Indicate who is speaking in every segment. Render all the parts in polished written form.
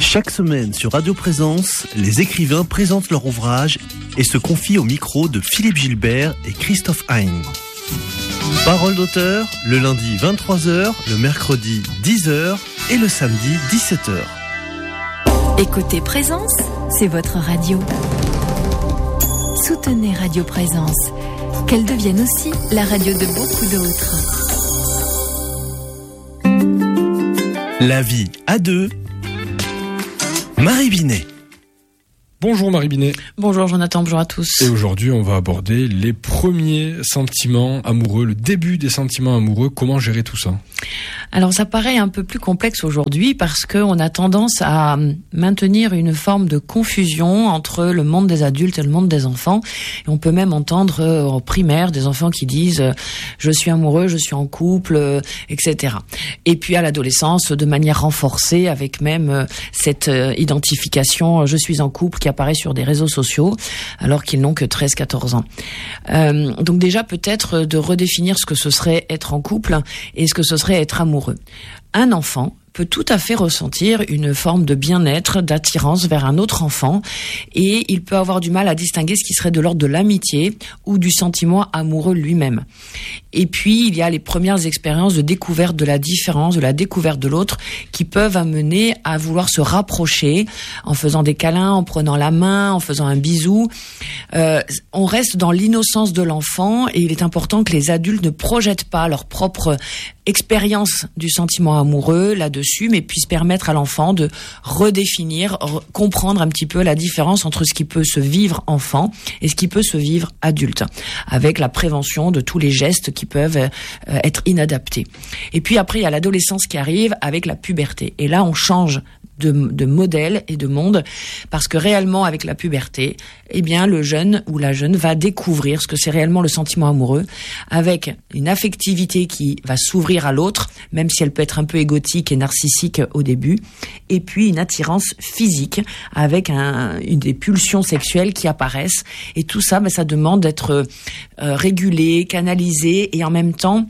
Speaker 1: Chaque semaine sur Radio Présence, les écrivains présentent leur ouvrage et se confient au micro de Philippe Gilbert et Christophe Hein. Parole d'auteur, le lundi 23h, le mercredi 10h et le samedi 17h.
Speaker 2: Écoutez Présence, c'est votre radio. Soutenez Radio Présence, qu'elle devienne aussi la radio de beaucoup d'autres.
Speaker 1: La vie à deux. Marie Binet.
Speaker 3: Bonjour Marie Binet.
Speaker 4: Bonjour Jonathan, bonjour à tous.
Speaker 3: Et aujourd'hui, on va aborder les premiers sentiments amoureux, le début des sentiments amoureux. Comment gérer tout ça ?
Speaker 4: Alors ça paraît un peu plus complexe aujourd'hui parce qu'on a tendance à maintenir une forme de confusion entre le monde des adultes et le monde des enfants. Et on peut même entendre en primaire des enfants qui disent « je suis amoureux, je suis en couple », etc. Et puis à l'adolescence, de manière renforcée, avec même cette identification « je suis en couple » qui apparaît sur des réseaux sociaux alors qu'ils n'ont que 13-14 ans. Donc déjà peut-être de redéfinir ce que ce serait être en couple et ce que ce serait être amoureux. Un enfant peut tout à fait ressentir une forme de bien-être, d'attirance vers un autre enfant et il peut avoir du mal à distinguer ce qui serait de l'ordre de l'amitié ou du sentiment amoureux lui-même. Et puis, il y a les premières expériences de découverte de la différence, de la découverte de l'autre qui peuvent amener à vouloir se rapprocher en faisant des câlins, en prenant la main, en faisant un bisou. On reste dans l'innocence de l'enfant et il est important que les adultes ne projettent pas leur propre expérience du sentiment amoureux là-dessus, mais puissent permettre à l'enfant de redéfinir, comprendre un petit peu la différence entre ce qui peut se vivre enfant et ce qui peut se vivre adulte, avec la prévention de tous les gestes qui peuvent être inadaptés. Et puis après, il y a l'adolescence qui arrive avec la puberté. Et là, on change de modèle et de monde parce que réellement avec la puberté, eh bien le jeune ou la jeune va découvrir ce que c'est réellement le sentiment amoureux avec une affectivité qui va s'ouvrir à l'autre, même si elle peut être un peu égotique et narcissique au début, et puis une attirance physique avec des pulsions sexuelles qui apparaissent et tout ça, ça demande d'être régulé, canalisé et en même temps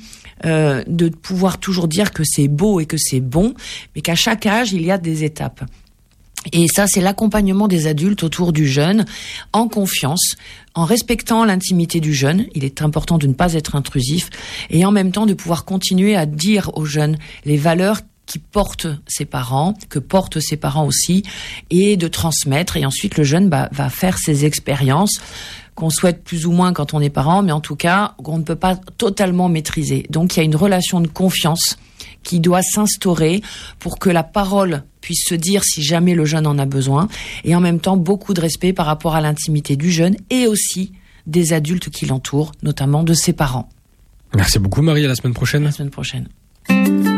Speaker 4: de pouvoir toujours dire que c'est beau et que c'est bon, mais qu'à chaque âge, il y a des étapes. Et ça, c'est l'accompagnement des adultes autour du jeune, en confiance, en respectant l'intimité du jeune. Il est important de ne pas être intrusif et en même temps de pouvoir continuer à dire aux jeunes les valeurs qui portent ses parents, que portent ses parents aussi, et de transmettre. Et ensuite, le jeune va faire ses expériences qu'on souhaite plus ou moins quand on est parent, mais en tout cas, qu'on ne peut pas totalement maîtriser. Donc, il y a une relation de confiance qui doit s'instaurer pour que la parole puisse se dire si jamais le jeune en a besoin, et en même temps, beaucoup de respect par rapport à l'intimité du jeune et aussi des adultes qui l'entourent, notamment de ses parents.
Speaker 3: Merci beaucoup Marie, à la semaine prochaine.
Speaker 4: À la semaine prochaine.